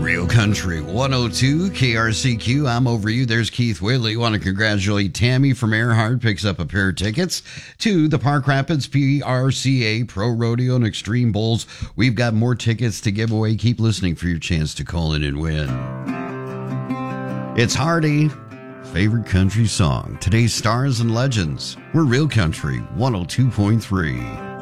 Real Country 102 KRCQ. I'm over you. There's Keith Whitley. Want to congratulate Tammy from Earhart. Picks up a pair of tickets to the Park Rapids PRCA Pro Rodeo and Extreme Bowls. We've got more tickets to give away. Keep listening for your chance to call in and win. It's Hardy. Favorite country song. Today's Stars and Legends. We're Real Country 102.3.